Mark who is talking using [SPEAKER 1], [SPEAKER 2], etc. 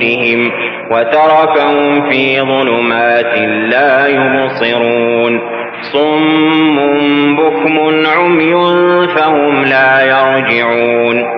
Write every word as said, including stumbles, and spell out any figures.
[SPEAKER 1] بهم وتركهم في ظلمات لا يبصرون صم بكم عمي فهم لا يرجعون